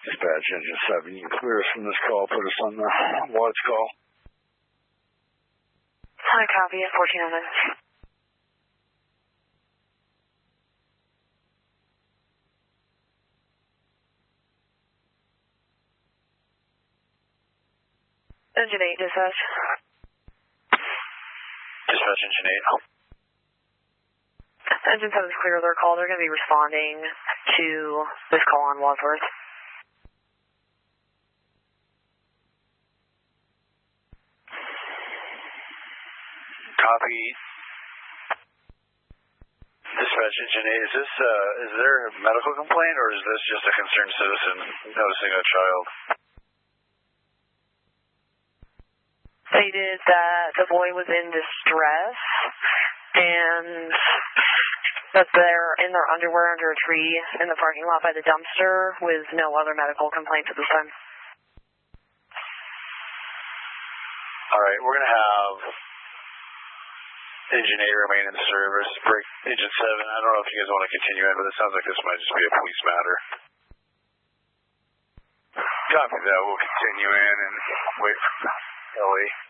Dispatch Engine 7, you can clear us from this call, put us on the watch call. Hi, copy at 1400. Engine 8, dispatch. Dispatch Engine 8. Engine 7's clear their call. They're going to be responding to this call on Wadsworth. Copy. Dispatch Engine 8, is there a medical complaint, or is this just a concerned citizen noticing a child? Stated that the boy was in distress and that they're in their underwear under a tree in the parking lot by the dumpster with no other medical complaints at this time. All right, we're going to have Engine 8 remain in service. Break Engine 7. I don't know if you guys want to continue in, but it sounds like this might just be a police matter. Copy that. We'll continue in and wait for LA.